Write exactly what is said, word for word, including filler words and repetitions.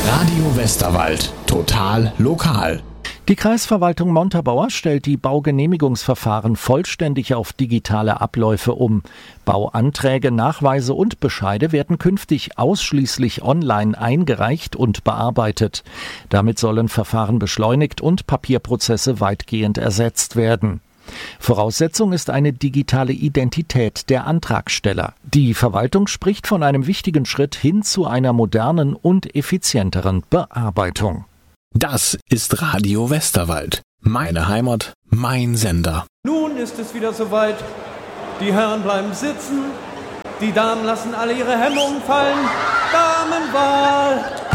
Radio Westerwald. Total lokal. Die Kreisverwaltung Montabaur stellt die Baugenehmigungsverfahren vollständig auf digitale Abläufe um. Bauanträge, Nachweise und Bescheide werden künftig ausschließlich online eingereicht und bearbeitet. Damit sollen Verfahren beschleunigt und Papierprozesse weitgehend ersetzt werden. Voraussetzung ist eine digitale Identität der Antragsteller. Die Verwaltung spricht von einem wichtigen Schritt hin zu einer modernen und effizienteren Bearbeitung. Das ist Radio Westerwald. Meine Heimat, mein Sender. Nun ist es wieder soweit. Die Herren bleiben sitzen. Die Damen lassen alle ihre Hemmungen fallen. Damenwahl.